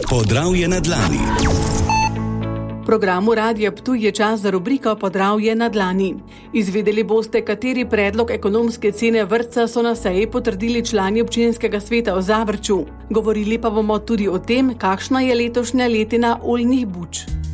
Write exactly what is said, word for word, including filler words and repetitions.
Podravje na dlani. V programu Radia Ptuj je čas za rubriko Podravje na dlani. Izvedeli boste, kateri predlog ekonomske cene vrtca so na seji potrdili člani občinskega sveta v Zavrču. Govorili pa bomo tudi o tem, kakšna je letošnja letina oljnih buč.